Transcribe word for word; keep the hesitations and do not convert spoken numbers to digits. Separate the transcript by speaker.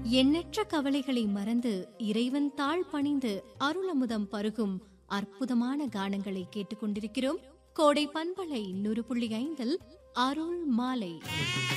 Speaker 1: எண்ணற்ற கவலைகளை மறந்து இறைவன் தாழ் பணிந்து அருளமுதம் பருகும் அற்புதமான கானங்களை கேட்டுக்கொண்டிருக்கிறோம். கோடை பண்பலை நூறு புள்ளி ஐந்தில் அருள் மாலை.